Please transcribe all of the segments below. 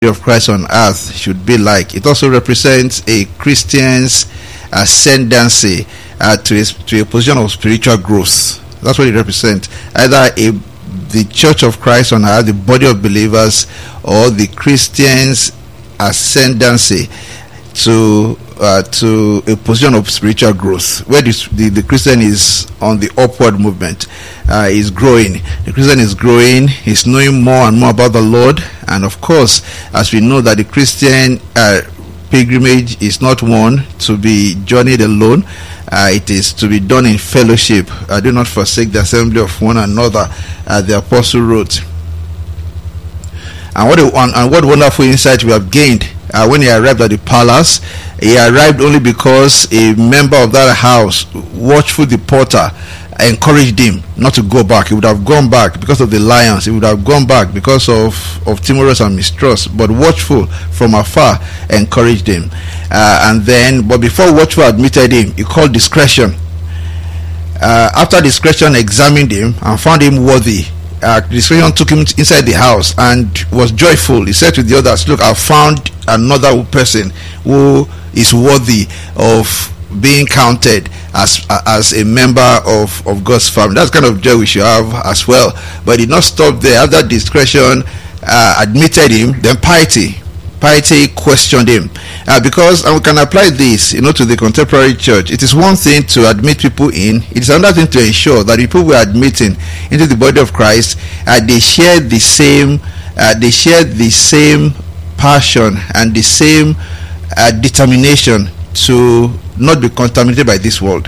of Christ on earth should be like. It also represents a Christian's ascendancy to a position of spiritual growth. That's what it represents. Either the Church of Christ on earth, the body of believers, or the Christian's ascendancy to a position of spiritual growth, where the Christian is on the upward movement, is growing. The Christian is growing, is knowing more and more about the Lord, and of course, as we know that the Christian pilgrimage is not one to be journeyed alone. It is to be done in fellowship. Do not forsake the assembly of one another, the apostle wrote. And what wonderful insight we have gained when he arrived at the palace. He arrived only because a member of that house, watchful the porter, encouraged him not to go back. He would have gone back because of the lions. He would have gone back because of timorous and mistrust. But watchful from afar encouraged him. But before watchful admitted him, he called discretion. After discretion examined him and found him worthy, discretion took him inside the house and was joyful. He said to the others, "Look, I found another person who is worthy of being counted as a member of God's family." That's kind of joy we should have as well. But he did not stop there. After discretion admitted him, then piety questioned him, because we can apply this to the contemporary church. It is one thing to admit people in. It is another thing to ensure that the people we are admitting into the body of Christ, they share the same passion and the same determination to not be contaminated by this world.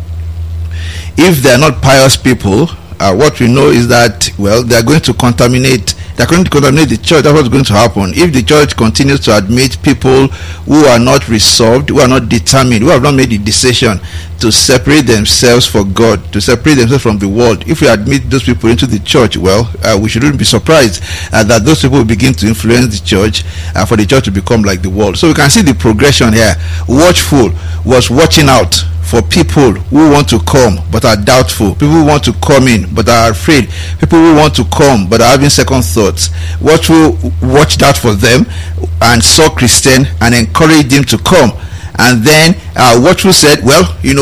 If they are not pious people, what we know is that, well, they are going to contaminate the church. That's what's going to happen. If the church continues to admit people who are not resolved, who are not determined, who have not made the decision to separate themselves for God, to separate themselves from the world, if we admit those people into the church, well, we shouldn't be surprised that those people will begin to influence the church, for the church to become like the world. So we can see the progression here. Watchful was watching out for people who want to come but are doubtful, people who want to come in but are afraid, people who want to come but are having second thoughts. Watched out for them and saw Christian and encouraged him to come. And then Watchful said, well,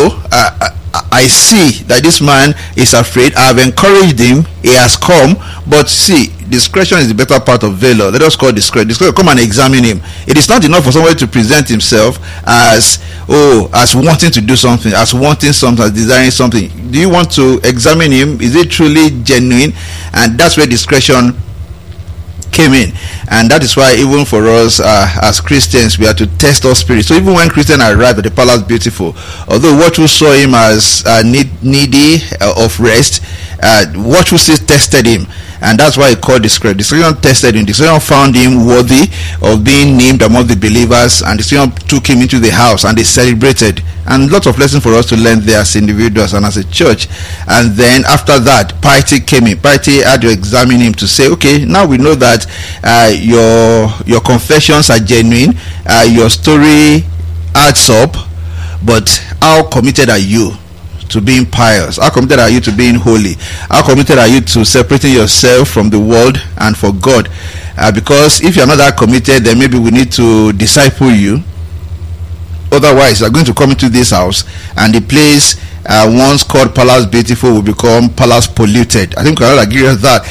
I see that this man is afraid. I have encouraged him. He has come. But see, discretion is the better part of valor. Let us call discretion. Come and examine him. It is not enough for somebody to present himself as wanting to do something, as wanting something, as desiring something. Do you want to examine him? Is it truly genuine? And that's where discretion came in. And that is why even for us as Christians, we are to test our spirit. So even when Christian arrived at the palace beautiful, although Watchful saw him as needy of rest, Watchful still tested him. And that's why he called discretion. Discretion tested him. Discretion found him worthy of being named among the believers, and discretion took him into the house and they celebrated. And lots of lessons for us to learn there as individuals and as a church. And then after that, piety came in. Piety had to examine him to say, okay, now we know that your confessions are genuine, your story adds up, but how committed are you to being pious? How committed are you to being holy? How committed are you to separating yourself from the world and for God? Because if you're not that committed, then maybe we need to disciple you. Otherwise, you're going to come into this house and the place once called Palace Beautiful will become Palace Polluted. I think we all agree with that.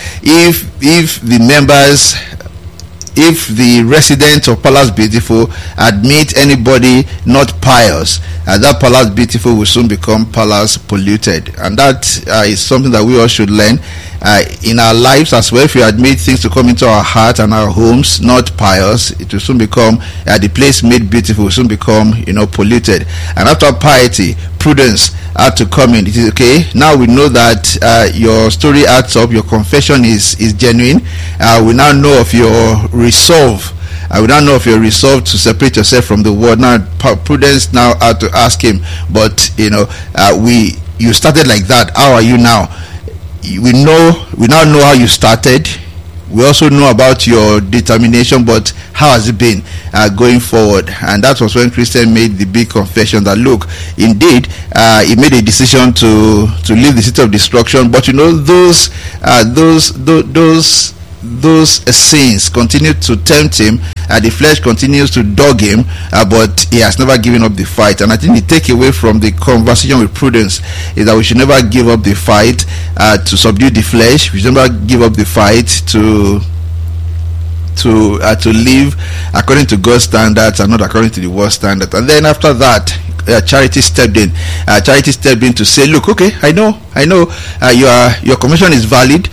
If the residents of Palace Beautiful admit anybody not pious, that Palace Beautiful will soon become Palace Polluted. And that is something that we all should learn in our lives as well. If we admit things to come into our heart and our homes not pious, it will soon become the place made beautiful will soon become polluted. And after piety, prudence had to come in. It is okay. Now we know that your story adds up, your confession is genuine. We now know of your resolve. We now know of your resolve to separate yourself from the world. Now prudence now had to ask him, but you started like that. How are you now? We now know how you started. We also know about your determination, but how has it been going forward? And that was when Christian made the big confession that, look, indeed, he made a decision to leave the city of destruction. But those those sins continue to tempt him, the flesh continues to dog him, but he has never given up the fight. And I think the takeaway from the conversation with Prudence is that we should never give up the fight to subdue the flesh. We should never give up the fight to live according to God's standards and not according to the world standard. And then after that, Charity stepped in. Charity stepped in to say, look, okay, I know, your commission is valid.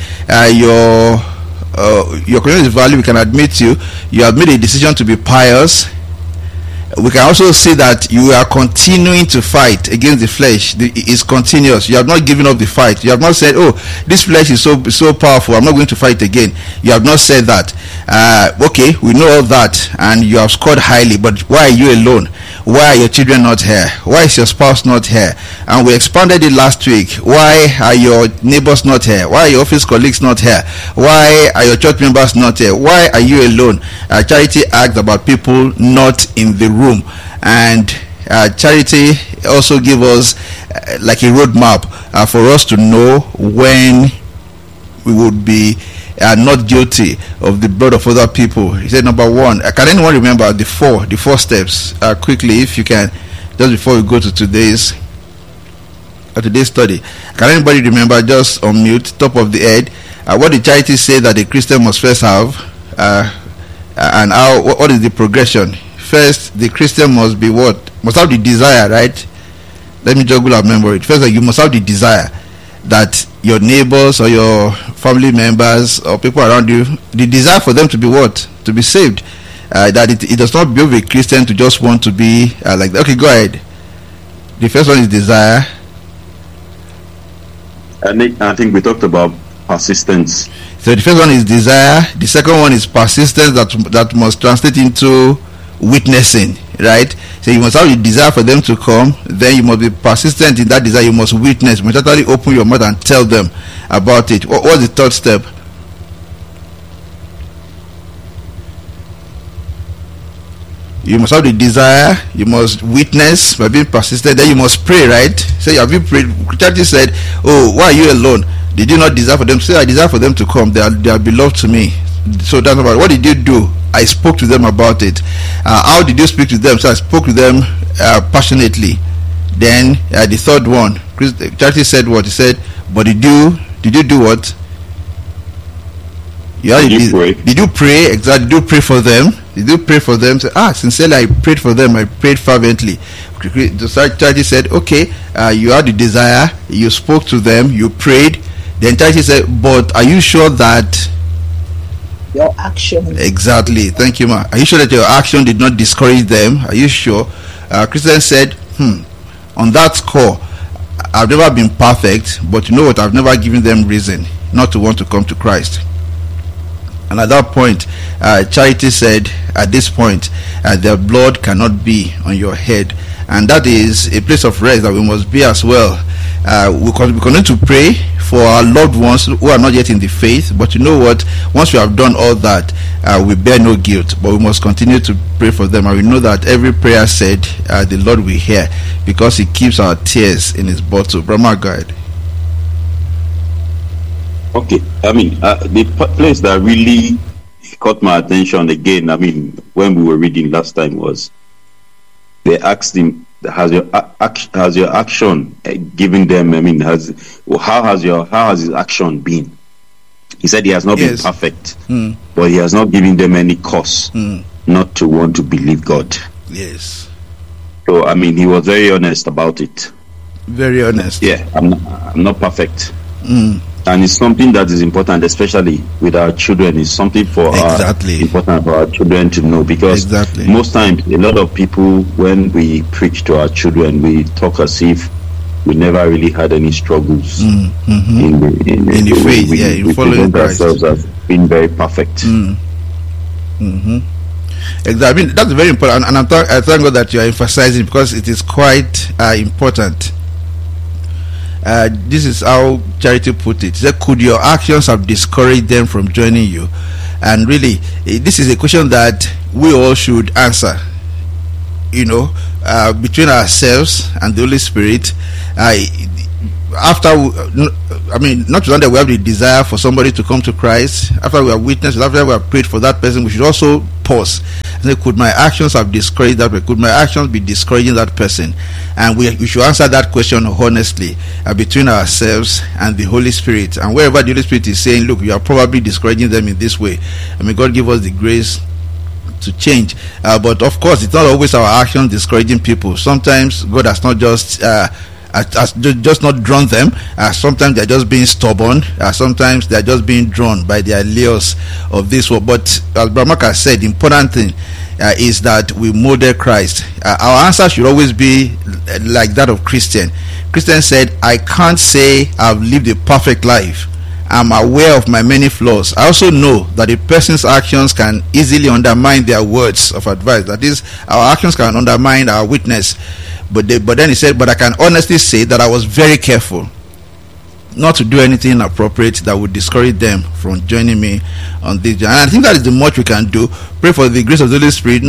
Your commission is valid. We can admit you have made a decision to be pious. We can also see that you are continuing to fight against the flesh. It's continuous. You have not given up the fight. You have not said, oh, this flesh is so powerful, I'm not going to fight again. You have not said that. Okay, we know all that, and you have scored highly, but why are you alone? Why are your children not here? Why is your spouse not here? And we expanded it last week. Why are your neighbors not here? Why are your office colleagues not here? Why are your church members not here? Why are you alone? Charity asked about people not in the room. And Charity also gave us like a roadmap for us to know when we would be not guilty of the blood of other people. He said, number one, can anyone remember the four steps quickly, if you can, just before we go to today's study? Can anybody remember, just on mute, top of the head, what the Charity say that a Christian must first have, and how, what is the progression? First, the Christian must be what? Must have the desire, right? Let me juggle our memory. First, you must have the desire that your neighbors or your family members or people around you, the desire for them to be what? To be saved. That it does not behove a Christian to just want to be like that. Okay, go ahead. The first one is desire. I think we talked about persistence. So the first one is desire. The second one is persistence, that must translate into witnessing, right? So you must have the desire for them to come, then you must be persistent in that desire. You must witness. You must actually open your mouth and tell them about it. What's the third step? You must have the desire, you must witness by being persistent, then you must pray, right? Say, have you prayed? Charity said, oh, why are you alone? Did you not desire for them? Say, I desire for them to come. They are beloved to me. So that's about it. What did you do? I spoke to them about it. How did you speak to them? So I spoke to them passionately. Then the third one, Charity said what? He said, but did you do what? Did you pray? Exactly. Did you pray for them? Did you pray for them? Say, sincerely, I prayed for them. I prayed fervently. The Charity said, okay, you had the desire, you spoke to them, you prayed. Then Charity said, but are you sure that your action? Exactly. Thank you, ma. Are you sure that your action did not discourage them? Are you sure? Christian said, on that score, I've never been perfect, but you know what? I've never given them reason not to want to come to Christ. And at that point, Charity said, at this point, their blood cannot be on your head. And that is a place of rest that we must be as well. We continue to pray for our loved ones who are not yet in the faith. But you know what? Once we have done all that, we bear no guilt. But we must continue to pray for them. And we know that every prayer said, the Lord will hear, because He keeps our tears in His bottle. Brahma, guide. Okay, I mean, the place that really caught my attention again, I mean, when we were reading last time, was they asked him, has your action given them, I mean, how has his action been? He said he has not been perfect, but he has not given them any cause not to want to believe God. Yes. So, I mean, he was very honest about it. Very honest. Yeah, I'm not perfect. And it's something that is important, especially with our children. It's something important for our children to know, because most times a lot of people, when we preach to our children, we talk as if we never really had any struggles in the faith. We present ourselves as being very perfect. Exactly. I mean, that's very important, and I thank God that you are emphasizing, because it is quite important. This is how Charity put it. She said, could your actions have discouraged them from joining you? And really, this is a question that we all should answer. You know, between ourselves and the Holy Spirit, after not that we have the desire for somebody to come to Christ, after we have witnessed, after we have prayed for that person, we should also pause and say, could my actions have discouraged that person? Could my actions be discouraging that person? And we should answer that question honestly, between ourselves and the Holy Spirit. And wherever the Holy Spirit is saying, look, you are probably discouraging them in this way, I mean, God give us the grace to change. But of course, it's not always our actions discouraging people. Sometimes God has not just not drawn them. Sometimes they're just being stubborn. Sometimes they're just being drawn by the allures of this world. But as Bramaka said, the important thing is that we model Christ. Our answer should always be like that of Christian. Christian said, I can't say I've lived a perfect life. I'm aware of my many flaws. I also know that a person's actions can easily undermine their words of advice. That is, our actions can undermine our witness. But then he said, but I can honestly say that I was very careful not to do anything inappropriate that would discourage them from joining me on this journey. And I think that is the much we can do. Pray for the grace of the Holy Spirit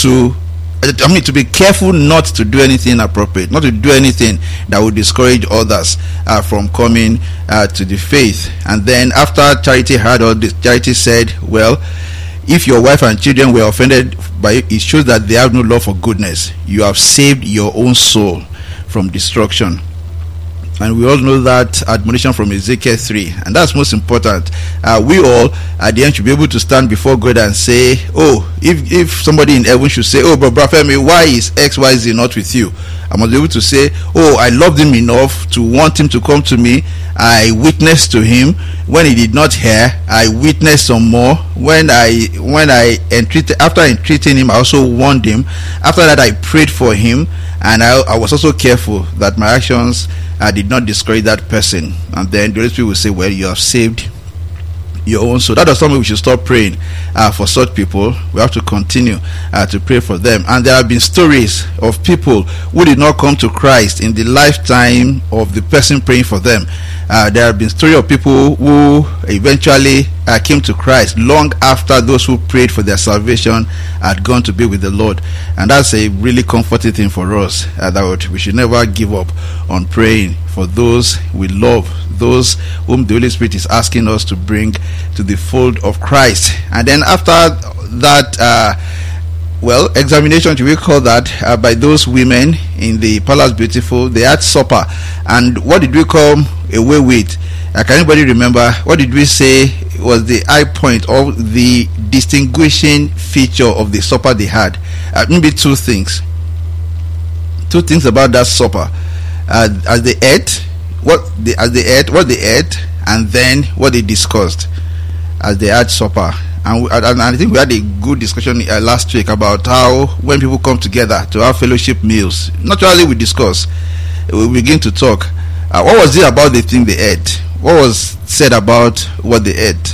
to be careful not to do anything inappropriate, not to do anything that would discourage others from coming to the faith. And then after Charity heard all this, Charity said, well, if your wife and children were offended by it, it shows that they have no love for goodness. You have saved your own soul from destruction. And we all know that admonition from Ezekiel 3, and that's most important. We all at the end should be able to stand before God and say, oh, if somebody in heaven should say, oh, but Brother Femi, why is XYZ not with you? I must be able to say, oh, I loved him enough to want him to come to me. I witnessed to him. When he did not hear, I witnessed some more. When I entreated, after entreating him, I also warned him. After that, I prayed for him, and I was also careful that my actions did not discourage that person. And then the Holy Spirit will say, well, you have saved your own soul. That does not mean we should stop praying for such people. We have to continue to pray for them. And there have been stories of people who did not come to Christ in the lifetime of the person praying for them. There have been stories of people who eventually came to Christ long after those who prayed for their salvation had gone to be with the Lord. And that's a really comforting thing for us, that we should never give up on praying for those we love, those whom the Holy Spirit is asking us to bring to the fold of Christ. And then after that, examination, we call that, by those women in the Palace Beautiful, they had supper. And what did we come away with? Can anybody remember? What did we say was the high point of the distinguishing feature of the supper they had? Maybe two things about that supper. As they ate, what they ate, and then what they discussed as they had supper. And I think we had a good discussion last week about how when people come together to have fellowship meals, naturally we discuss, we begin to talk. What was it about the thing they ate? What was said about what they ate?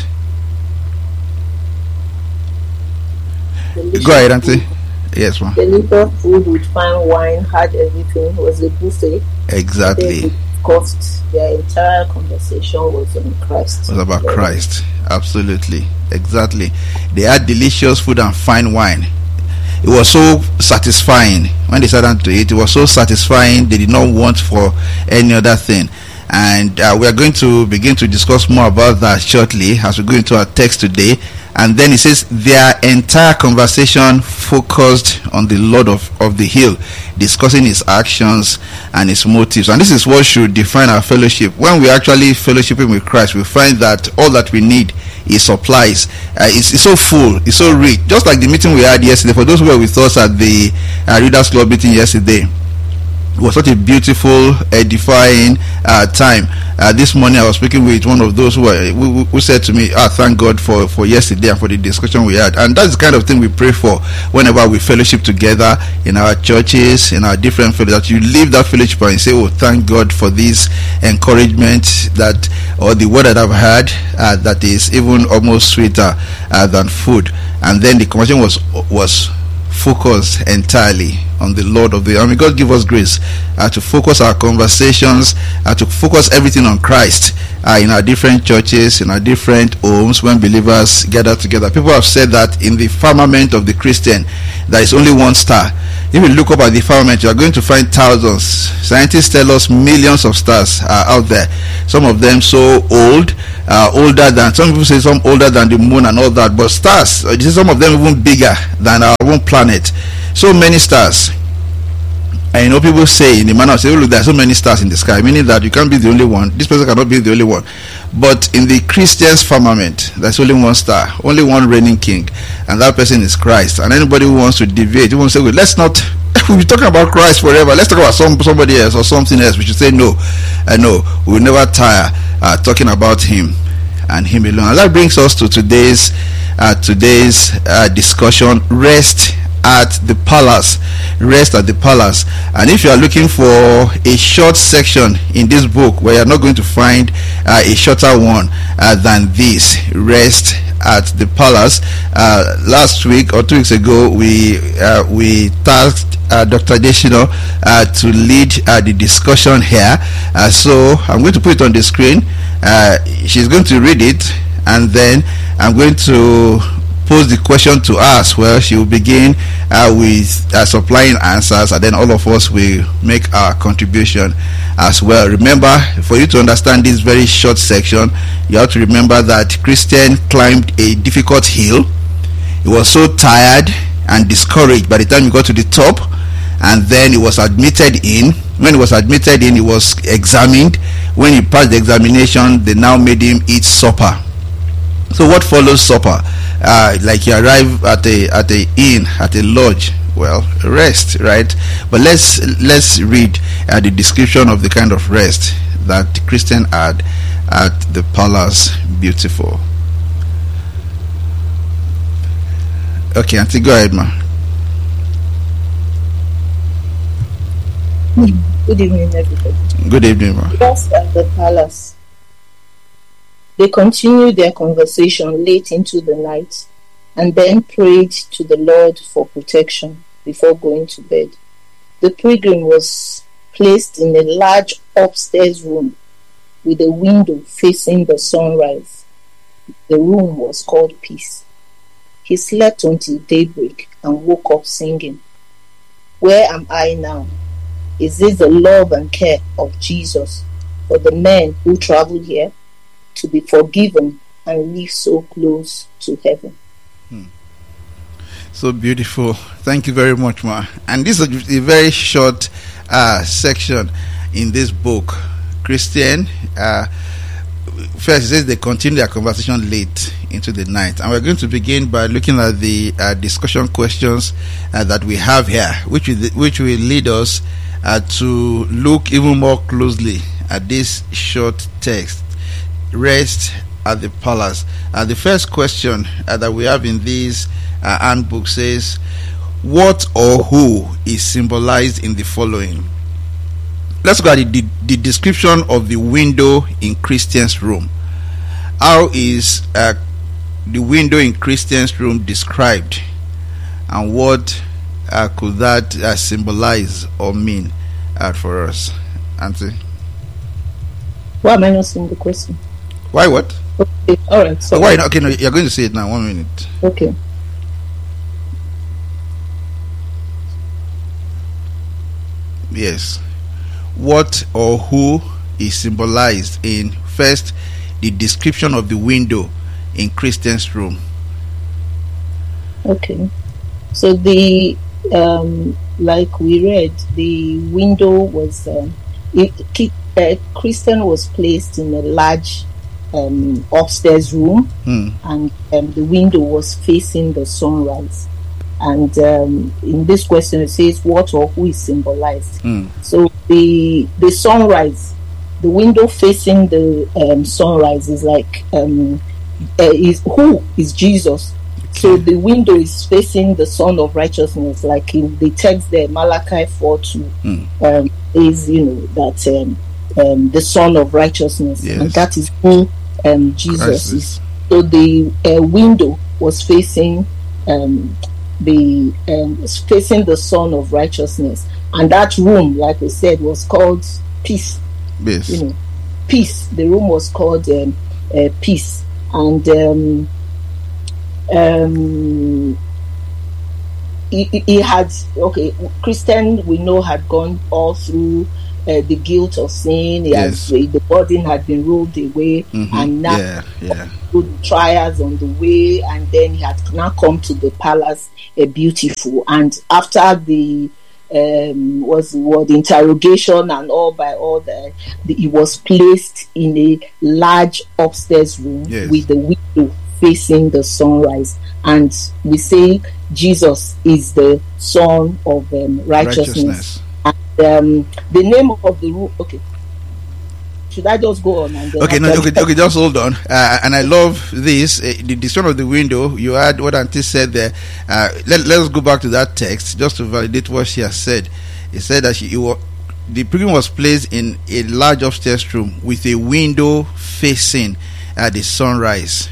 Go ahead, Auntie. Yes, ma'am. The little food with fine wine, had everything, was a buffet. Exactly. Their entire conversation was on Christ. It was about Christ. Absolutely. Exactly. They had delicious food and fine wine. It was so satisfying. When they sat down to eat, it was so satisfying, they did not want for any other thing. And we are going to begin to discuss more about that shortly as we go into our text today. And then it says their entire conversation focused on the Lord of the hill, discussing his actions and his motives. And this is what should define our fellowship. When we actually fellowshipping with Christ, we find that all that we need is supplies. It's so full, it's so rich. Just like the meeting we had yesterday. For those who were with us at the Readers Club meeting yesterday, it was such a beautiful, edifying time. This morning I was speaking with one of those who said to me, thank God for yesterday and for the discussion we had. And that's the kind of thing we pray for whenever we fellowship together in our churches, in our different fellowships. That you leave that fellowship and say, thank God for this encouragement or the word that I've heard that is even almost sweeter than food. And then the conversation was focus entirely on the Lord of the army. God give us grace to focus our conversations, to focus everything on Christ in our different churches, in our different homes when believers gather together. People have said that in the firmament of the Christian there is only one star. If you look up at the firmament, you are going to find thousands. Scientists tell us millions of stars are out there. Some of them so old, older than, some people say some older than the moon and all that. But stars, some of them even bigger than our own planet. So many stars. And you know, people say in the manner of say, oh, look, there are so many stars in the sky, meaning that you can't be the only one. This person cannot be the only one. But in the Christian's firmament, there's only one star, only one reigning king, and that person is Christ. And anybody who wants to deviate, who wants to say, well, let's not, we'll be talking about Christ forever, let's talk about somebody else or something else. We should say no. No, we will never tire talking about him and him alone. And that brings us to today's discussion: rest at the palace. Rest at the palace. And if you are looking for a short section in this book, where you're not going to find a shorter one than this, rest at the palace. Last week or 2 weeks ago, we tasked Dr. Deshino to lead the discussion here. So I'm going to put it on the screen. She's going to read it, and then I'm going to pose the question to us. Well, she will begin with supplying answers, and then all of us will make our contribution as well. Remember, for you to understand this very short section, you have to remember that Christian climbed a difficult hill. He was so tired and discouraged by the time he got to the top, and then he was admitted in. When he was admitted in, he was examined. When he passed the examination, they now made him eat supper. So what follows supper? Like you arrive at a inn, at a lodge, well, rest, right? But let's read the description of the kind of rest that the Christian had at the palace. Beautiful. Okay, Auntie, go ahead, ma. Good evening, everybody. Good evening, ma. Rest at the palace. They continued their conversation late into the night, and then prayed to the Lord for protection before going to bed. The pilgrim was placed in a large upstairs room with a window facing the sunrise. The room was called Peace. He slept until daybreak and woke up singing, "Where am I now? Is this the love and care of Jesus for the men who travel here to be forgiven and live so close to heaven?" So beautiful. Thank you very much, ma. And this is a very short section in this book. Christian, first it says they continue their conversation late into the night, and we're going to begin by looking at the discussion questions that we have here, which will lead us to look even more closely at this short text. Rest at the palace. The first question that we have in this handbook says, what or who is symbolized in the following? Let's look at the description of the window in Christian's room. How is the window in Christian's room described, and what could that symbolize or mean for us? Auntie? Why am I not seeing the question? Why what? Okay, all right. So why? Okay, no, you're going to say it now. 1 minute. Okay. Yes. What or who is symbolized in first the description of the window in Christian's room? Okay. So the like we read, the window was Christian was placed in a large upstairs room, and the window was facing the sunrise. And in this question it says what or who is symbolized. So the sunrise, the window facing the sunrise is like is who is Jesus. So the window is facing the Son of Righteousness, like in the text there, Malachi 4:2, is that the Son of Righteousness, yes. And that is who Jesus is. So the window was facing facing the Son of Righteousness, and that room, like we said, was called Peace. Yes. Peace. The room was called Peace, and he had, okay, Christian we know had gone all through the guilt of sin. The burden had been rolled away, and now good trials on the way, and then he had now come to the palace, beautiful. And after the interrogation and all by all he was placed in a large upstairs room with the window facing the sunrise. And we say Jesus is the Son of righteousness. And the name of the room, okay, should I just go on? And okay, just hold on. And I love this, the Son of the window. You had what Auntie said there. Let's go back to that text just to validate what she has said. It said that the pilgrim was placed in a large upstairs room with a window facing the sunrise,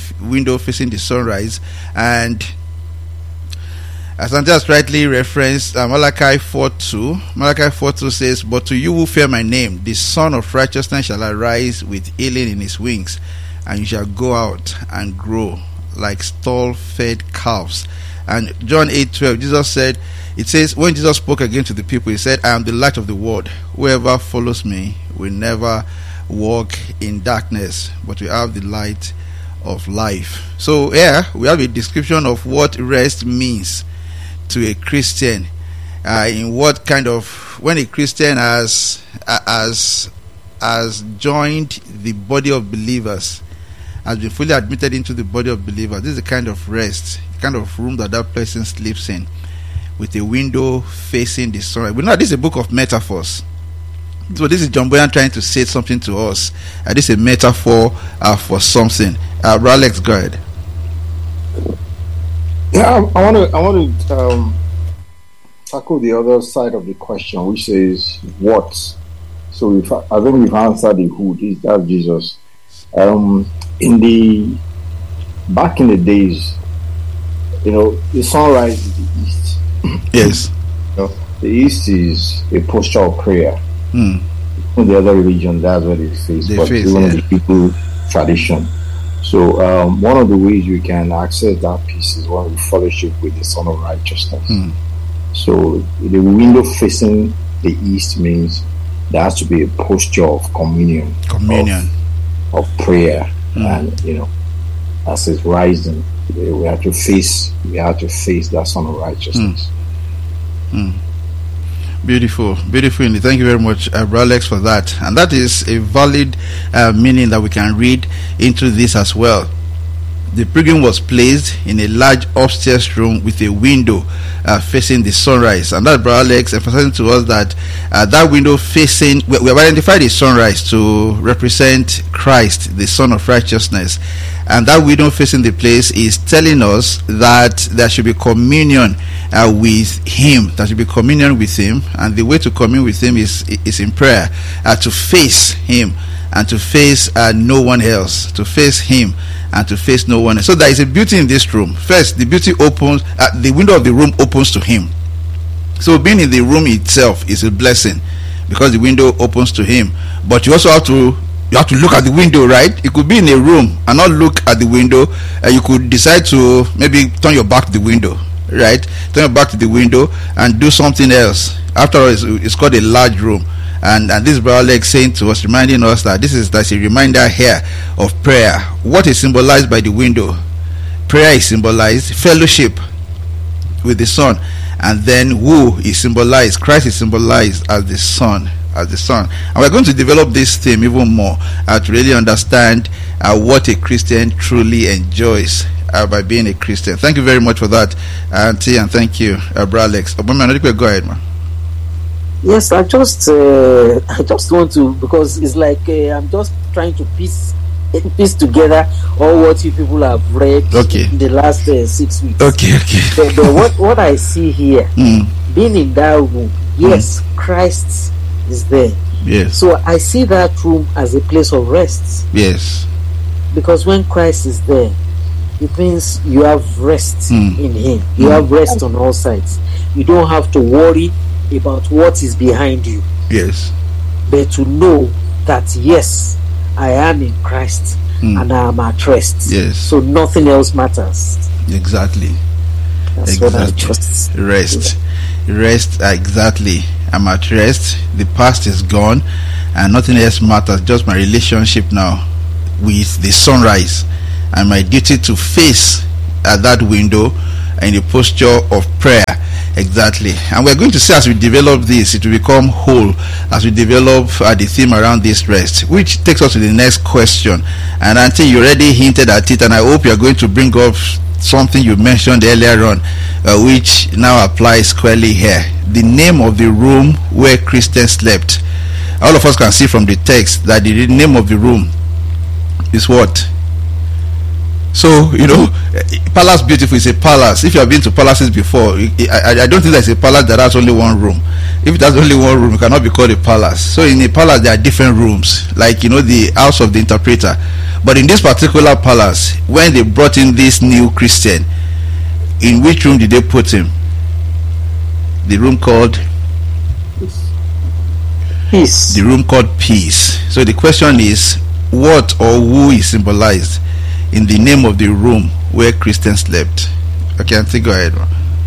and as Auntie has rightly referenced, Malachi 4:2 says, "But to you who fear my name, the Son of Righteousness shall arise with healing in his wings, and you shall go out and grow like stall-fed calves." And John 8:12, Jesus said, it says, when Jesus spoke again to the people, he said, "I am the light of the world. Whoever follows me will never walk in darkness, but we have the light of life." So here we have a description of what rest means to a Christian, in what kind of, when a Christian has joined the body of believers, has been fully admitted into the body of believers. This is the kind of rest, the kind of room that person sleeps in, with a window facing the sun. We know this is a book of metaphors. So this is John Boyan trying to say something to us. This is a metaphor for something. Alex, go ahead. Yeah, I want to tackle the other side of the question, which is what. So I think we've answered the who. That's Jesus. Back in the days, the sunrise is the east. Yes. The east is a posture of prayer. In the other religion, that's what they face. But one of the Hebrew tradition. So one of the ways we can access that peace is when we fellowship with the Son of Righteousness. So the window facing the east means there has to be a posture of communion of prayer, and as it's rising, we have to face that Son of Righteousness. Beautiful. Thank you very much, Alex, for that. And that is a valid meaning that we can read into this as well. The pilgrim was placed in a large upstairs room with a window facing the sunrise. And that, Brother Alex, emphasizing to us that that window facing, we have identified the sunrise to represent Christ, the Son of Righteousness. And that window facing the place is telling us that there should be communion with Him. There should be communion with Him. And the way to commune with Him is in prayer, to face Him and to face no one else, to face Him and to face no one else. So there is a beauty in this room. First, the beauty opens, the window of the room opens to Him. So being in the room itself is a blessing because the window opens to Him. But you also have to look at the window, right? You could be in a room and not look at the window. You could decide to maybe turn your back to the window, right? Turn your back to the window and do something else. After all, it's called a large room. And this Brother Alex saying to us, reminding us that that's a reminder here of prayer. What is symbolized by the window? Prayer is symbolized, fellowship with the Son, and then who is symbolized? Christ is symbolized as the Son. And we're going to develop this theme even more to really understand what a Christian truly enjoys by being a Christian. Thank you very much for that, Auntie, and thank you, Brother Alex. Go ahead, man. Yes, I just want to, because it's like I'm just trying to piece together all what you people have read in the last 6 weeks. Okay. But what I see here, being in that room, yes, Christ is there. Yes. So I see that room as a place of rest. Yes. Because when Christ is there, it means you have rest in Him. You have rest on all sides. You don't have to worry about what is behind you. Yes. But to know that yes, I am in Christ and I am at rest. Yes. So nothing else matters. Exactly. That's exactly. what I just Rest, exactly. I'm at rest. The past is gone, and nothing else matters. Just my relationship now with the sunrise, and my duty to face at that window in a posture of prayer. Exactly. And we're going to see, as we develop this, it will become whole as we develop the theme around this rest, which takes us to the next question. And Auntie, you already hinted at it, and I hope you're going to bring up something you mentioned earlier on, which now applies squarely here. The name of the room where Christians slept. All of us can see from the text that the name of the room is what? So, Palace Beautiful is a palace. If you have been to palaces before, I don't think there's a palace that has only one room. If it has only one room, it cannot be called a palace. So in a palace, there are different rooms, like, the house of the interpreter. But in this particular palace, when they brought in this new Christian, in which room did they put him? The room called Peace. The room called Peace. So the question is, what or who is symbolized in the name of the room where Christians slept? Okay, Auntie, go ahead.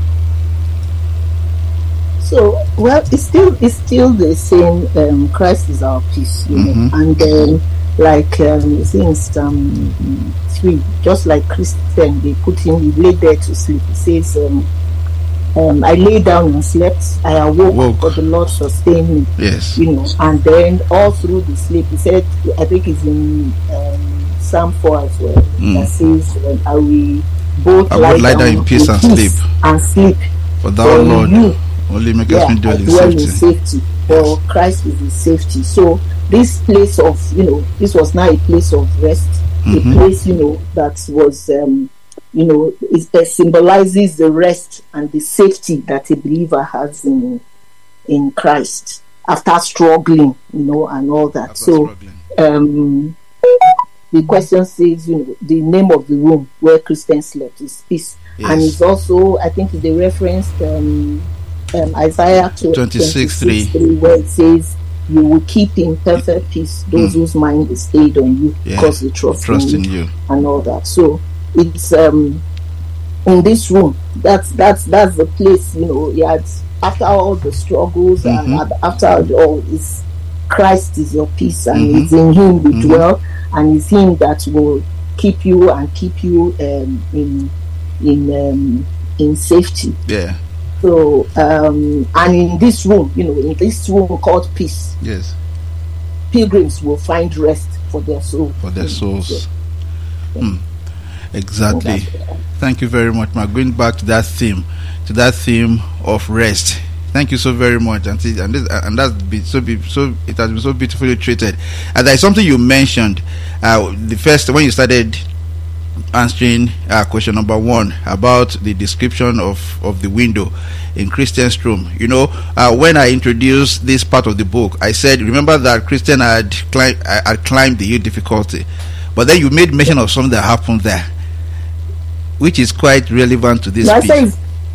So, well, it's still the same. Christ is our peace, and then, like since 3, just like Christian, they put him, he lay there to sleep. He says, I lay down and slept, I awoke, but the Lord sustained me. Yes. And then all through the sleep, he said, I think it's in Psalm 4 as well, that says, I will both lie down in peace and sleep. For thou, Lord, only make us dwell in safety. For Christ is in safety. So this place of, this was now a place of rest, a place, that was, it symbolizes the rest and the safety that a believer has in Christ after struggling, and all that. The question says, the name of the room where Christians slept is peace. Yes. And it's also, I think they referenced Isaiah 26:3, where it says, you will keep in perfect peace those whose mind is stayed on you, because they trust in you and all that. So it's in this room, that's the place, he had, after all the struggles and after all, is Christ is your peace, and it's in him you dwell, and it's him that will keep you in safety. Yeah. So and in this room, in this room called peace, yes, pilgrims will find rest for their soul. For their souls. Exactly. Thank you very much, Mark. Going back to that theme of rest. Thank you so very much, Auntie. And it has been so beautifully treated. And there is something you mentioned. When you started answering question number 1 about the description of the window in Christian's room. When I introduced this part of the book, I said, remember that Christian had climbed the huge difficulty, but then you made mention of something that happened there, which is quite relevant to this piece.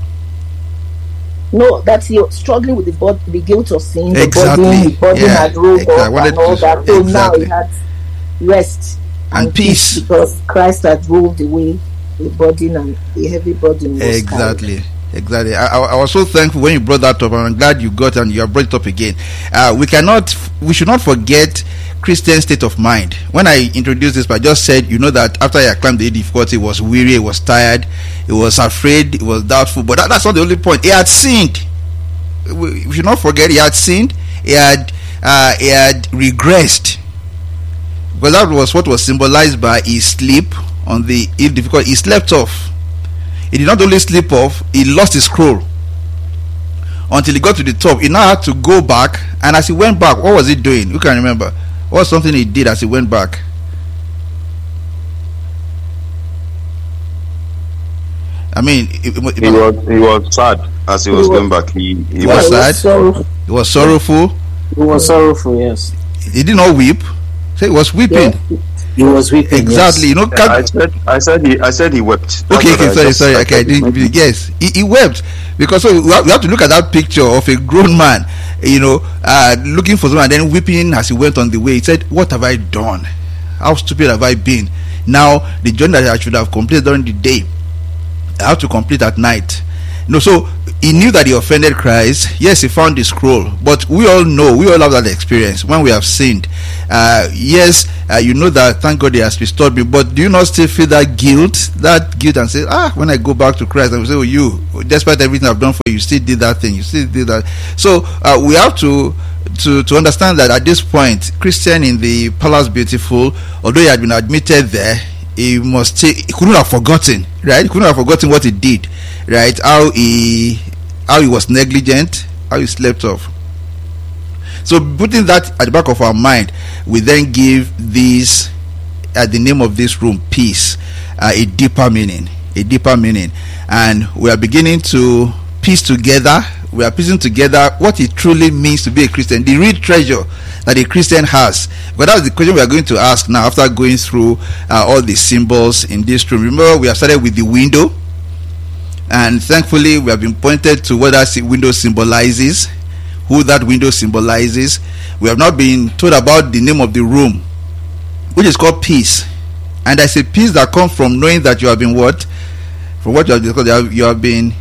No, that's you're struggling with the guilt of sin. Exactly. The body had rolled up and all that. So now he had rest and peace because Christ had rolled away the burden, and the heavy burden was Exactly. I was so thankful when you brought that up, and I'm glad you got and you have brought it up again. We should not forget Christian state of mind. When I introduced this, I just said, that after he had climbed the difficulty, he was weary, he was tired, he was afraid, he was doubtful. But that's not the only point. He had sinned. We should not forget he had sinned. He had regressed. Because that was what was symbolized by his sleep on the difficulty. He slept off. He did not only sleep off, he lost his scroll until he got to the top. He now had to go back, and as he went back, what was he doing? Who can remember? What was something he did as he went back? I mean, he was sad as he was going back. He was sad. He was sorrowful. He was sorrowful. Yes. He did not weep. So he was weeping. Yeah. He was weeping. Exactly. Yes. I said he wept. Okay. Sorry. Okay, I didn't. Yes, he wept because we have to look at that picture of a grown man, looking for someone and then weeping as he went on the way. He said, "What have I done? How stupid have I been? Now the journey that I should have completed during the day I have to complete at night. So he knew that he offended Christ. Yes, he found the scroll, but we all have that experience when we have sinned. Yes, you know that, thank God he has restored me, but do you not still feel that guilt and say, when I go back to Christ, I will say, you, despite everything I've done for you, you still did that thing, you still did that. So we have to understand that at this point, Christian in the Palace Beautiful, although he had been admitted there, he couldn't have forgotten, right? He couldn't have forgotten what he did, right? How he was negligent, how he slept off. So putting that at the back of our mind, we then give this, at the name of this room, peace, a deeper meaning, and we are beginning to piece together. We are piecing together what it truly means to be a Christian, the real treasure that a Christian has. But that's the question we are going to ask now after going through all the symbols in this room. Remember, we have started with the window, and thankfully we have been pointed to what that window symbolizes, who that window symbolizes. We have not been told about the name of the room, which is called peace. And there's a peace that comes from knowing that you have been what? From what you have discussed, you have been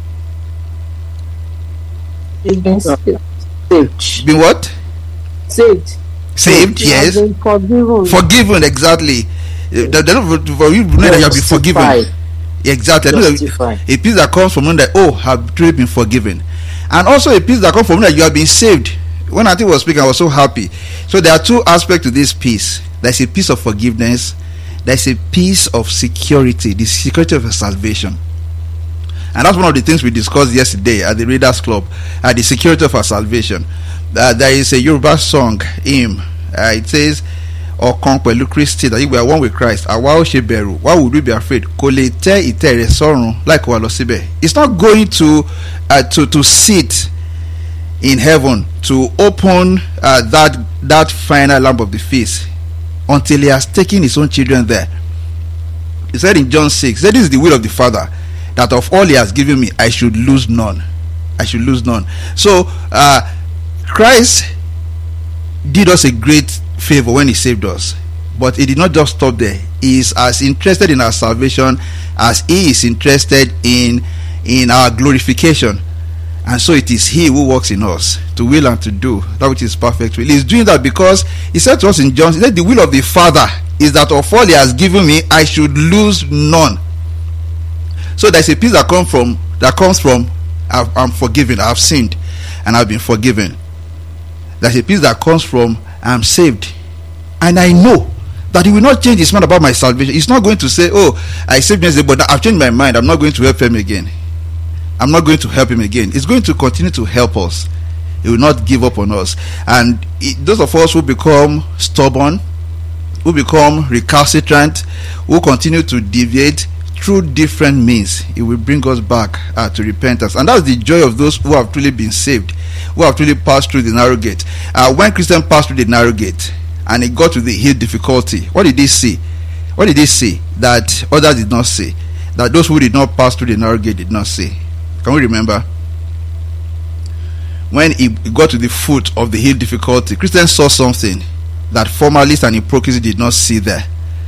saved. Been what? Saved, yes. Forgiven, exactly. For you know that you have been forgiven. Exactly. A peace that comes from knowing that, have truly been forgiven. And also a peace that comes from knowing that you have been saved. When I was speaking, I was so happy. So there are two aspects to this peace. There's a peace of forgiveness. There's a peace of security, the security of your salvation. And that's one of the things we discussed yesterday at the Readers Club, the security of our salvation. There is a Yoruba song, hymn. It says, "Ọ̀kan pẹ̀lú Kristi," that we are one with Christ. Àwa ò ṣe bẹ̀rù. Why would we be afraid? Kò lè tẹ́ ìtẹ́ rẹ̀ sọ́run láì kó wa lọ síbẹ̀. It's not going to sit in heaven to open that final lamp of the feast until he has taken his own children there. He said in John 6, "This is the will of the Father, that of all he has given me, I should lose none." So Christ did us a great favor when he saved us, but he did not just stop there. He is as interested in our salvation as he is interested in our glorification. And so it is he who works in us to will and to do that which is perfect will. He is doing that because he said to us in John, he said, "The will of the Father is that of all he has given me, I should lose none." So there's a peace that comes from I'm forgiven, I've sinned and I've been forgiven. There's a peace that comes from I'm saved, and I know that he will not change his mind about my salvation. He's not going to say, I saved yesterday, but I've changed my mind, I'm not going to help him again. I'm not going to help him again. He's going to continue to help us. He will not give up on us. And those of us who become stubborn, who become recalcitrant, who continue to deviate through different means, it will bring us back to repentance. And that's the joy of those who have truly been saved, who have truly passed through the narrow gate. When Christian passed through the narrow gate and he got to the hill difficulty, what did he see? What did he see that others did not see, that those who did not pass through the narrow gate did not see? Can we remember? When he got to the foot of the hill difficulty, Christians saw something that formalists and hypocrites did not see there.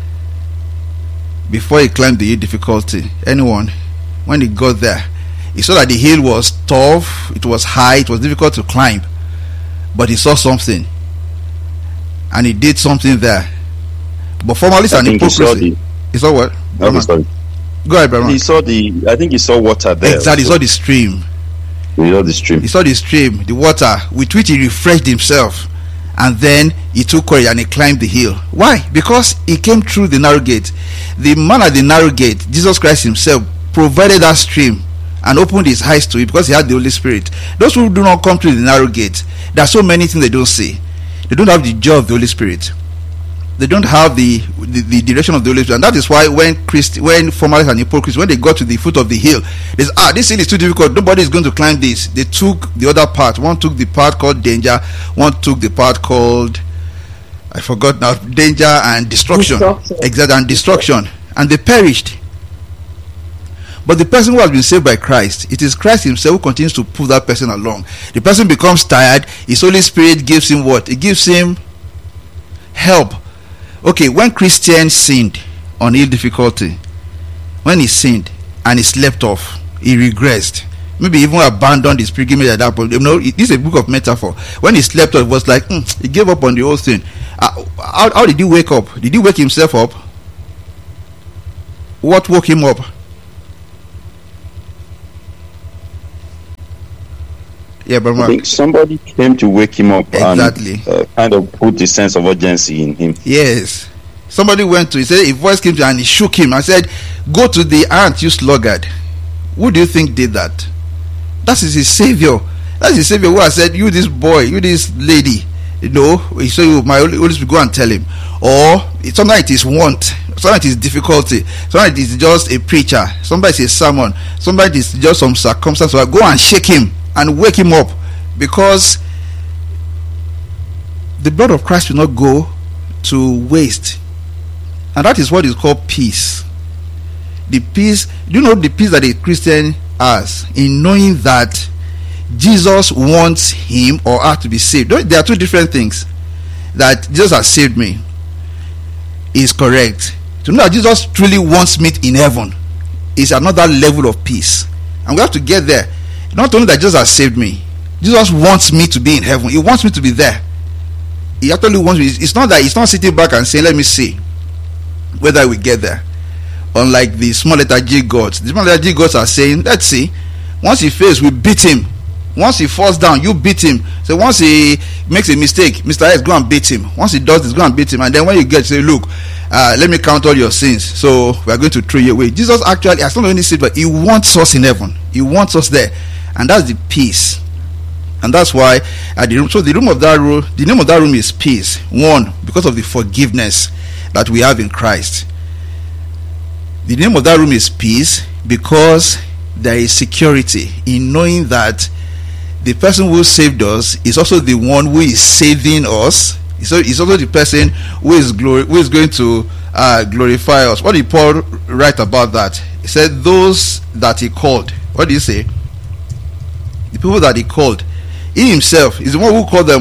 Before he climbed the hill difficulty, anyone, when he got there, he saw that the hill was tough, it was high, it was difficult to climb, but he saw something, and he did something there. But formalists and hypocrisy, he saw what? Go ahead, Brahman. I think he saw water there. Exactly, he saw the stream. He saw the stream, the water with which he refreshed himself. And then he took courage and he climbed the hill. Why? Because he came through the narrow gate. The man at the narrow gate, Jesus Christ himself, provided that stream and opened his eyes to it because he had the Holy Spirit. Those who do not come through the narrow gate, there are so many things they don't see. They don't have the joy of the Holy Spirit. They don't have the direction of the Holy Spirit. And that is why when formalists and hypocrites, when they got to the foot of the hill, they said, this hill is too difficult, nobody is going to climb this. They took the other part. One took the part called danger, one took the part called, I forgot now, danger and destruction. Exactly, and destruction. And they perished. But the person who has been saved by Christ, it is Christ himself who continues to pull that person along. The person becomes tired, his Holy Spirit gives him what? It gives him help. Okay, when Christians sinned on hill difficulty, when he sinned and he slept off. He regressed. Maybe even abandoned his pilgrimage at that point. This is a book of metaphor. When he slept off, it was like he gave up on the whole thing. How did he wake up? Did he wake himself up? What woke him up? Yeah, but I think somebody came to wake him up. Exactly. And kind of put a sense of urgency in him. Yes. Somebody went to, he said, a voice came to him and he shook him and said, "Go to the ant, you sluggard." Who do you think did that? That is his savior. That's his savior who has said, "You this boy, you this lady, so you, my Holy Spirit, go and tell him." Or sometimes it is want, sometimes it is difficulty, sometimes it is just a preacher, sometimes it's a sermon, sometimes it is just some circumstance. So I go and shake him and wake him up, because the blood of Christ will not go to waste. And that is what is called peace. The peace, do you know the peace that a Christian has in knowing that Jesus wants him or her to be saved? There are two different things. That Jesus has saved me is correct. To know that Jesus truly wants me in heaven is another level of peace, and we have to get there. Not only that Jesus has saved me, Jesus wants me to be in heaven. He wants me to be there. He actually wants me. It's not that he's not sitting back and saying, "Let me see whether we get there." Unlike the small letter G gods, the small letter G gods are saying, "Let's see. Once he fails, we beat him. Once he falls down, you beat him. So once he makes a mistake, Mr. X, go and beat him. Once he does this, go and beat him. And then when you get, say, look, let me count all your sins. So we are going to throw you away." Jesus actually has not only saved, but he wants us in heaven. He wants us there. And that's the peace. And that's why the name of that room is peace. One, because of the forgiveness that we have in Christ. The name of that room is peace because there is security in knowing that the person who saved us is also the one who is saving us. So it's also the person who is going to glorify us. What did Paul write about that? He said, "Those that he called." What did he say? The people that he called. He himself is the one who called them.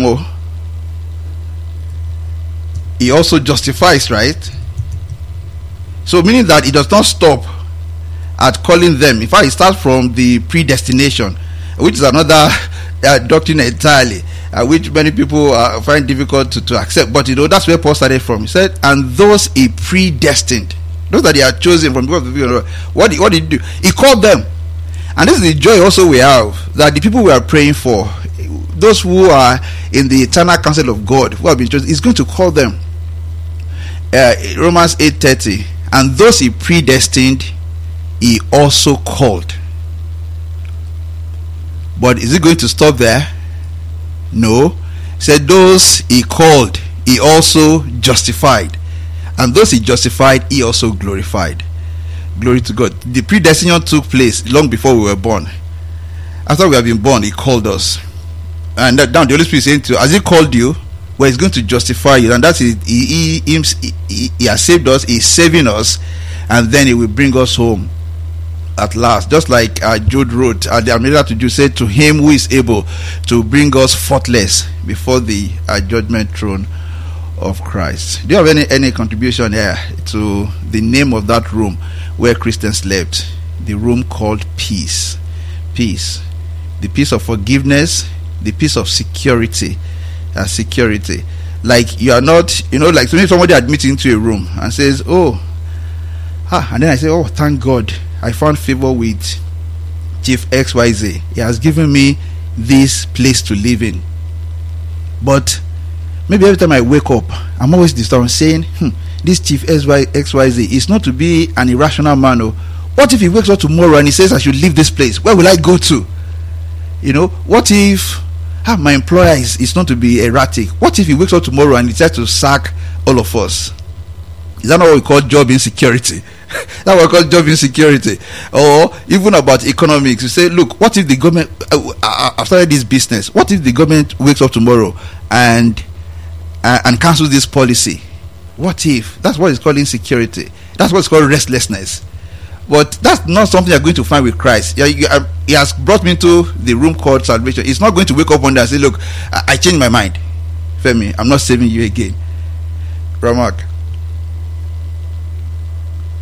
He also justifies, right? So meaning that he does not stop at calling them. In fact, it starts from the predestination, which is another doctrine entirely, which many people find difficult to accept. But that's where Paul started from. He said, "And those he predestined," those that he had chosen from the people. What did he do? He called them. And this is the joy also we have, that the people we are praying for, those who are in the eternal counsel of God, who have been chosen, is going to call them. Romans 8:30, "And those he predestined, he also called." But is it going to stop there? No. He said, "Those he called, he also justified. And those he justified, he also glorified." Glory to God. The predestination took place long before we were born. After we have been born, he called us. And down the Holy Spirit is saying to, as he called you, well, he's going to justify you. And that's it. He has saved us, he's saving us, and then he will bring us home at last. Just like Jude wrote, the Amira to Jude said, "To him who is able to bring us faultless before the judgment throne of Christ." Do you have any contribution here to the name of that room where Christians slept? The room called peace. Peace. The peace of forgiveness, the peace of security. Security. Like you are not, like somebody admits into a room and says, and then I say, "Oh, thank God, I found favor with Chief XYZ. He has given me this place to live in." But maybe every time I wake up, I'm always disturbed saying, this Chief XYZ is not to be an irrational man. What if he wakes up tomorrow and he says I should leave this place? Where will I go to? What if my employer is not to be erratic? What if he wakes up tomorrow and he decides to sack all of us? Is that not what we call job insecurity? That's what we call job insecurity. Or even about economics, you say, look, what if the government, I've started this business, what if the government wakes up tomorrow and cancels this policy? What if? That's what it's called insecurity. That's what it's called restlessness. But that's not something you're going to find with Christ. He has brought me into the room called salvation. He's not going to wake up one day and say, look, I changed my mind, Femi, I'm not saving you again. Ramak.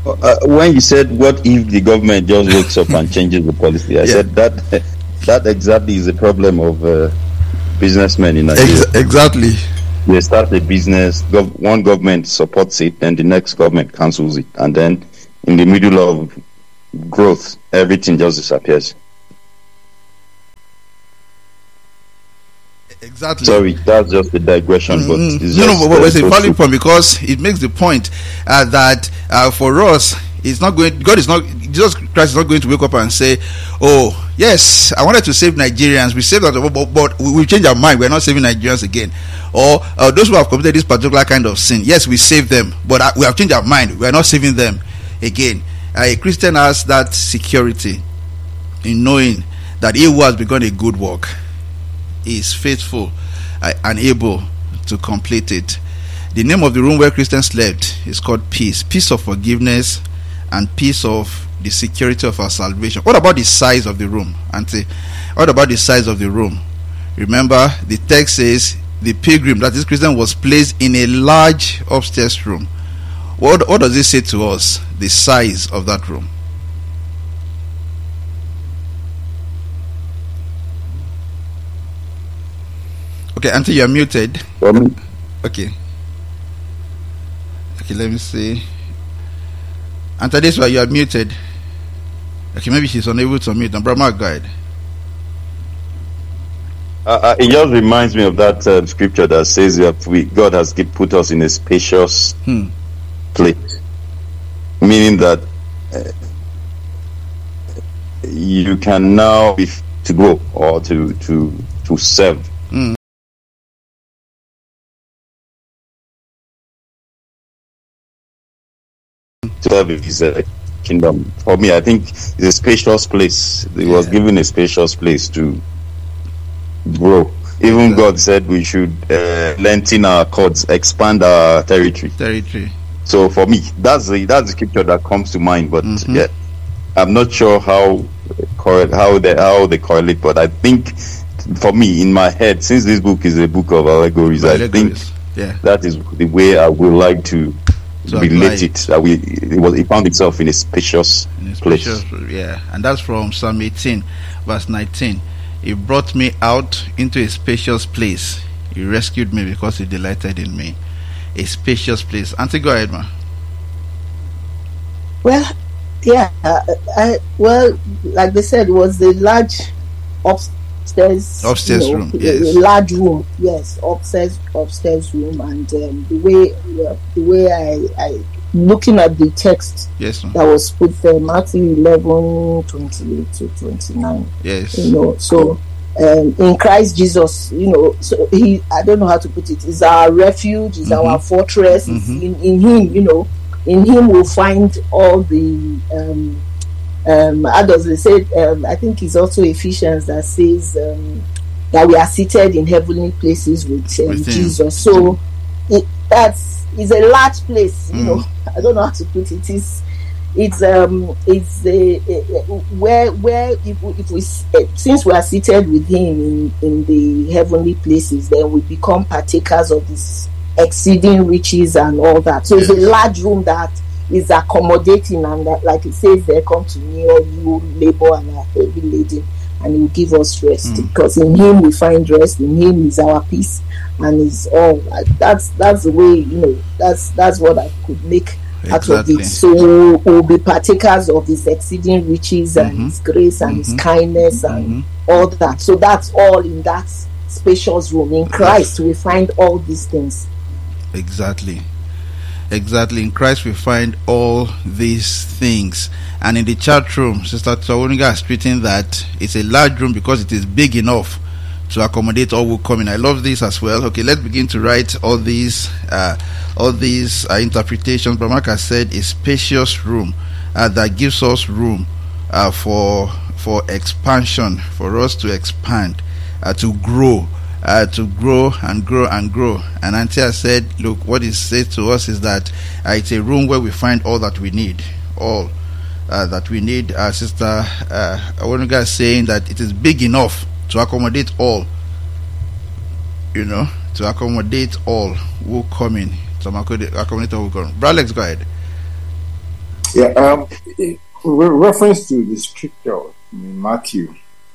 when you said, what if the government just wakes up and changes the policy? I said that exactly is the problem of businessmen in Nigeria. Exactly. They start a business, one government supports it, and the next government cancels it. And then in the middle of growth, everything just disappears. Exactly. Sorry, that's just a digression, but it's it's a valid point, because it makes the point that for us, it's not going. Jesus Christ is not going to wake up and say, "Oh, yes, I wanted to save Nigerians. We saved that, but we changed our mind. We're not saving Nigerians again." Or those who have committed this particular kind of sin, yes, we saved them, but we have changed our mind. We are not saving them again. A Christian has that security in knowing that he who has begun a good work is faithful and able to complete it. The name of the room where Christians slept is called peace. Peace of forgiveness and peace of the security of our salvation. What about the size of the room, Auntie? What about the size of the room? Remember, the text says the pilgrim, that is Christian, was placed in a large upstairs room. What does it say to us? The size of that room. Okay, Auntie, you're muted. Okay, let me see. Auntie, this way, you're muted. Okay, maybe she's unable to mute. Brahma, guide. It just reminds me of that scripture that says that God has put us in a spacious place, meaning that you can now be to go or to serve. To serve His kingdom. For me, I think it's a spacious place. He was given a spacious place to grow. Even God said we should lengthen our cords, expand our territory. So for me, that's the scripture that comes to mind. But I'm not sure how they correlate. But I think, for me, in my head, since this book is a book of allegories, I think that is the way I would like to relate it. That it found itself in a spacious place. And that's from Psalm 18, verse 19. He brought me out into a spacious place. He rescued me because he delighted in me. A spacious place. Auntie, go ahead, ma. Well, like they said, it was the large upstairs room. Yes, large room. Yes, upstairs room, and the way I looking at the text that was put there, Matthew 11:28 to 29. Yes, so in Christ Jesus, so he, I don't know how to put it, is our refuge, is our fortress. In him, in him we'll find all the others. They said, I think it's also Ephesians that says that we are seated in heavenly places with Jesus. So that's a large place. I don't know how to put it. It's where if we since we are seated with him in the heavenly places, then we become partakers of this exceeding riches and all that. So it's a large room that is accommodating, and that, like it says there, come to me all you labor and are heavy laden, and he will give us rest, because in him we find rest. In him is our peace, and is all. That's the way, that's what I could make out of it. So we'll be partakers of his exceeding riches and his grace and his kindness and all that. So that's all in that spacious room. In Christ we find all these things. Exactly. In Christ we find all these things. And in the chat room, Sister Tawoniga has written that it's a large room because it is big enough to accommodate all who come in. I love this as well. Okay, let's begin to write all these interpretations. Brahmak has said a spacious room that gives us room for expansion, for us to expand, to grow and grow. And Auntie has said, look, what it says to us is that it's a room where we find all that we need. Sister Awoniga is saying that it is big enough to accommodate all, to accommodate all who come in, to accommodate all who come in. Bralex, go ahead. Yeah. With reference to the scripture in Matthew,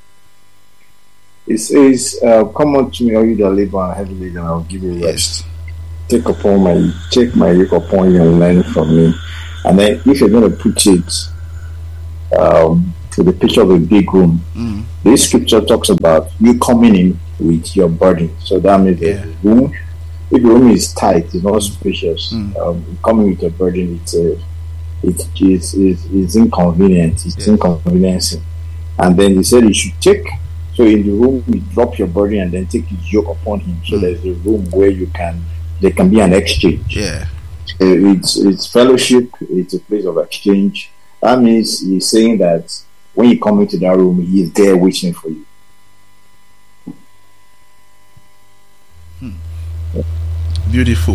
it says, "Come unto me, all you that labor and heavy laden, and I'll give you rest. Take my yoke upon you and learn from me." And then, if you're going to put it to the picture of a big room, this scripture talks about you coming in with your burden. So that means the room, if the room is tight, it's not spacious. Coming with your burden, it's inconvenient. It's inconveniencing. And then he said you should take. So in the room, you drop your burden and then take his yoke upon him. So there's a room where there can be an exchange. Yeah. It's fellowship. It's a place of exchange. That means he's saying that when you come into that room, he is there waiting for you. Beautiful.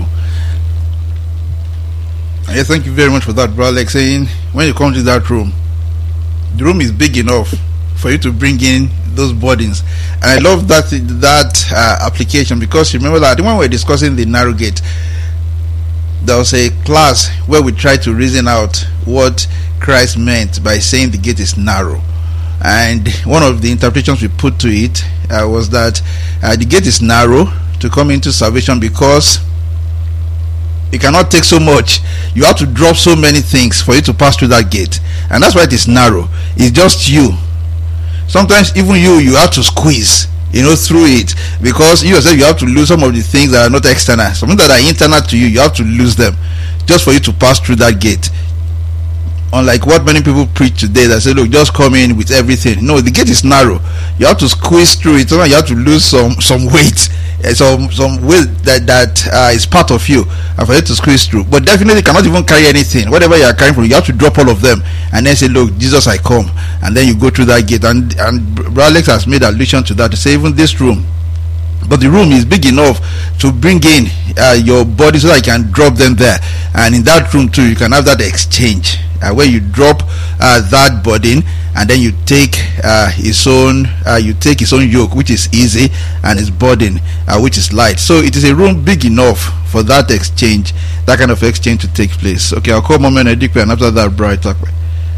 Yes, thank you very much for that, brother. Like saying, when you come to that room, the room is big enough for you to bring in those burdens. And I love that application, because remember that when we were discussing the narrow gate, there was a class where we tried to reason out what Christ meant by saying the gate is narrow. And one of the interpretations we put to it was that the gate is narrow to come into salvation because you cannot take so much. You have to drop so many things for you to pass through that gate. And that's why it is narrow. It's just you. Sometimes even you have to squeeze, through it, because you yourself, you have to lose some of the things that are not external. Something that are internal to you, you have to lose them just for you to pass through that gate. Unlike what many people preach today that say, look, just come in with everything. No, the gate is narrow. You have to squeeze through it. Sometimes you have to lose some weight, some weight that is part of you, and for you to squeeze through. But definitely cannot even carry anything. Whatever you are carrying from, you have to drop all of them and then say, look, Jesus, I come. And then you go through that gate. And Brother Alex has made allusion to that, to say even this room, but the room is big enough to bring in your body so that you can drop them there. And in that room too, you can have that exchange where you drop that burden, and then you take his own yoke, which is easy, and his burden, which is light. So it is a room big enough for that exchange, that kind of exchange to take place. Okay, I'll call Mama Edikwe, and after that, Bright Takwe.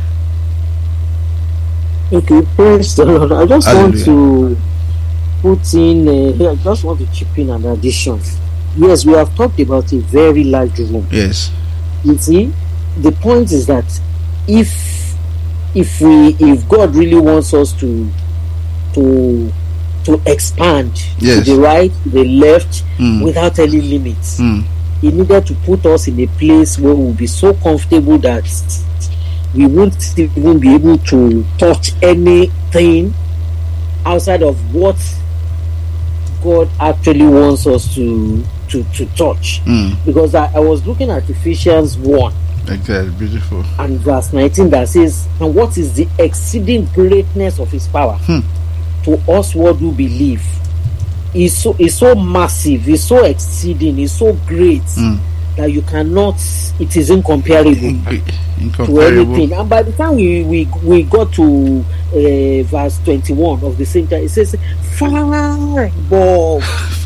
Okay, praise the Lord. I just want to put in I just want to chip in an addition. Yes, we have talked about a very large room. Yes. You see, the point is that if God really wants us to expand to the right, the left, without any limits, He needed to put us in a place where we'll be so comfortable that we won't even be able to touch anything outside of what God actually wants us to touch. Because I was looking at Ephesians 1. Exactly, beautiful. And verse 19 that says, and what is the exceeding greatness of his power to us what do believe? Is so massive, is so exceeding, is so great that you cannot, it is incomparable to anything. And by the time we got to verse 21 of the same time, it says far above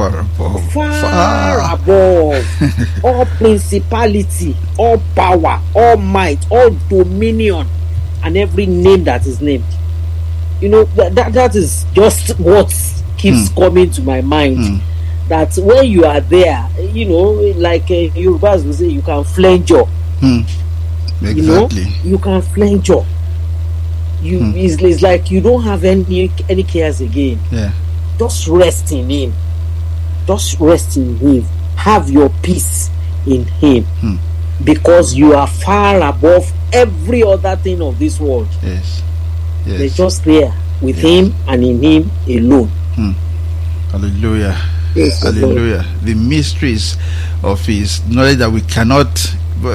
all principality, all power, all might, all dominion, and every name that is named. That is just what keeps coming to my mind. That when you are there, like Yorubas will say, you can flenjo. Exactly. You can flenjo. It's like you don't have any cares again. Yeah. Just rest in Him. Just rest in Him. Have your peace in Him, because you are far above every other thing of this world. Yes. They're just there with Him and in Him alone. Hallelujah. Yes, hallelujah. The mysteries of His knowledge that we cannot,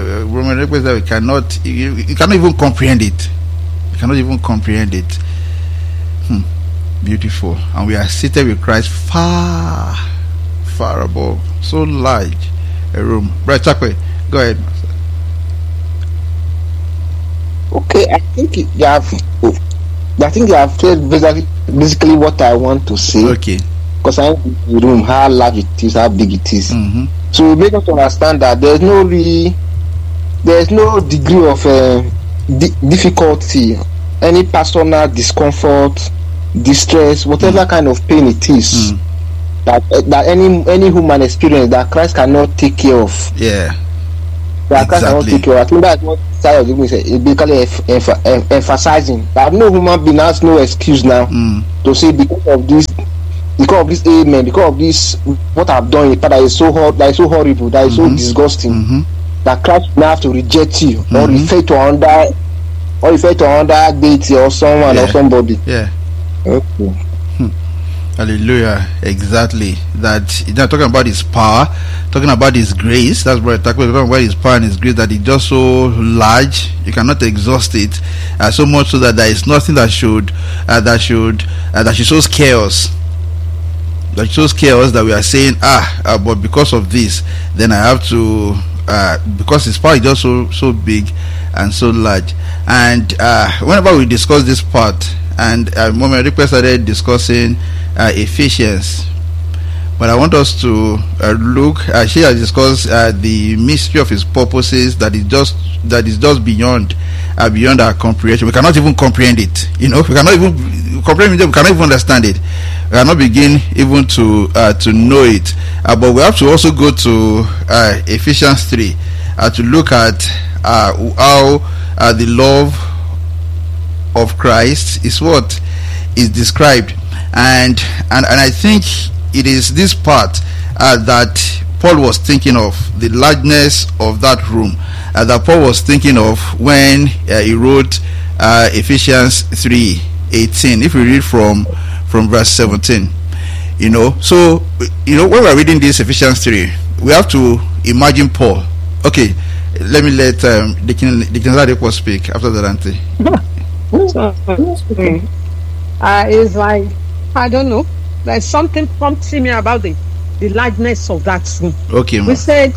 you cannot even comprehend it. You cannot even comprehend it. Beautiful. And we are seated with Christ far above, so large a room. Brother Chakwe, go ahead. Okay, I think you have said basically what I want to say. Okay. Because I know the room, how large it is, how big it is. So make us understand that there's no there's no degree of difficulty, any personal discomfort, distress, whatever kind of pain it is, that any human experience that Christ cannot take care of. Yeah. That Christ cannot take care of. I think that's what Sarah is basically emphasizing. That no human being has no excuse now to say because of this amen, because of this what I've done in the that is so hard, that is so horrible, that is so disgusting, that Christ will have to reject you or refer to another deity or someone or somebody. Yeah. Okay. Hallelujah. Exactly. That you're not talking about his power, talking about his grace. That's what we're talking about his power and his grace, that it's just so large you cannot exhaust it, so much so that there is nothing that should so scare us. That shows chaos, that we are saying but because of this then I have to because his power is just so big and so large. And whenever we discuss this part, and Mama Rick started discussing Ephesians, but I want us to look. She has discussed the mystery of his purposes that is just beyond our comprehension. We cannot even comprehend it. We cannot even comprehend it. We cannot even understand it. We cannot begin even to know it. But we have to also go to Ephesians 3 to look at how the love of Christ is what is described, and I think it is this part that Paul was thinking of, the largeness of that room, that Paul was thinking of when he wrote Ephesians 3:18. If we read from verse 17, so when we're reading this Ephesians 3, we have to imagine Paul. Okay, let me let Deacon speak after that, Auntie. It's like, I don't know, there's something prompting me about the largeness of that room. Okay, we said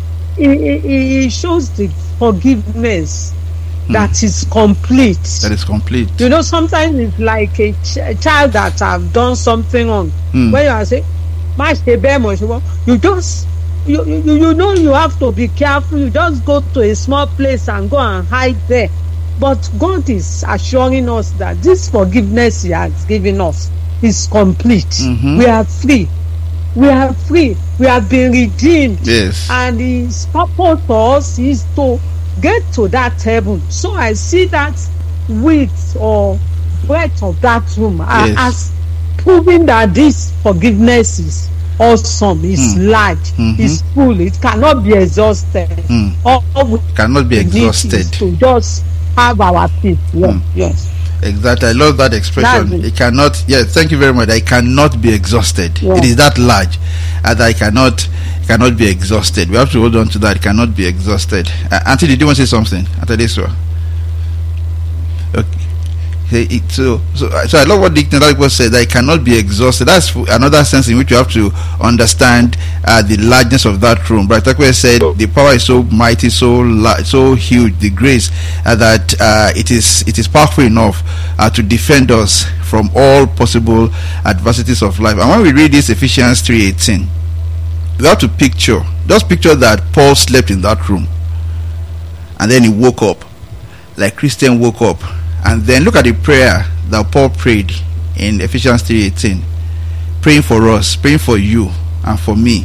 it shows the forgiveness that is complete. That is complete. Sometimes it's like a child that have done something wrong. When you are saying, you just you have to be careful. You just go to a small place and go and hide there. But God is assuring us that this forgiveness He has given us is complete. We are free. We are free. We have been redeemed. Yes. And His purpose for us is to get to that heaven. So I see that width or breadth of that room as proving that this forgiveness is awesome, it's large, it's full, it cannot be exhausted. All we cannot be exhausted. To just have our peace. Yes. Exactly. I love that expression. It cannot. Yes. Thank you very much. It cannot be exhausted. Yeah. It is that large, and I cannot be exhausted. We have to hold on to that. It cannot be exhausted. Auntie, did you want to say something after this one? Okay. So I love what Dick Nadalikwo said, that it cannot be exhausted. That's another sense in which you have to understand the largeness of that room. But Takwe said the power is so mighty, so large, so huge, the grace that it is powerful enough to defend us from all possible adversities of life. And when we read this Ephesians 3:18, we have to picture that Paul slept in that room, and then he woke up, like Christian woke up. And then look at the prayer that Paul prayed in Ephesians 3:18, praying for us, praying for you and for me.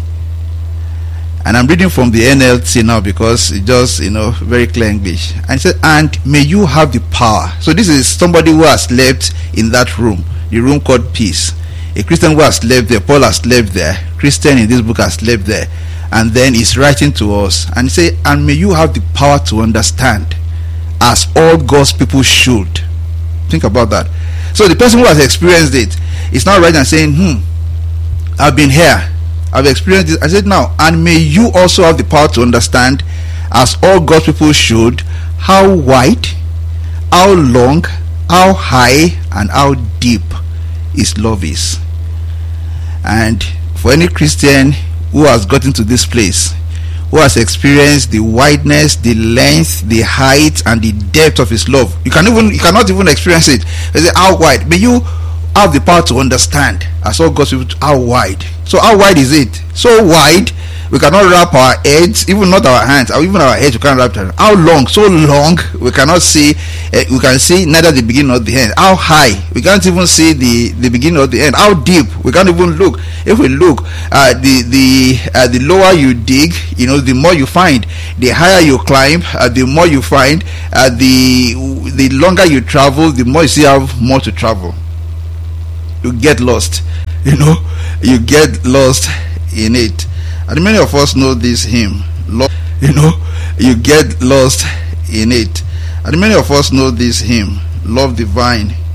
And I'm reading from the NLT now because it's just very clear English. And it said, and may you have the power. So this is somebody who has slept in that room, the room called peace. A Christian who has slept there. Paul has slept there. Christian in this book has slept there. And then he's writing to us and he said, and may you have the power to understand, as all God's people should. Think about that. So the person who has experienced it is now writing and saying, I've been here, I've experienced this. I said now, and may you also have the power to understand, as all God's people should, how wide, how long, how high, and how deep His love is. And for any Christian who has gotten to this place, who has experienced the wideness, the length, the height, and the depth of His love, you cannot even experience it. They say, how wide? May you have the power to understand. As all God's people, how wide. So how wide is it? So wide we cannot wrap our heads, even not our hands, or even our heads we can't wrap them. How long? So long we cannot see. We can see neither the beginning nor the end. How high? We can't even see the beginning or the end. How deep? We can't even look. If we look, the lower you dig, the more you find. The higher you climb, the more you find. The longer you travel, the more you see have more to travel. You get lost. You get lost in it. And many of us know this hymn. You get lost in it. And many of us know this hymn. Love divine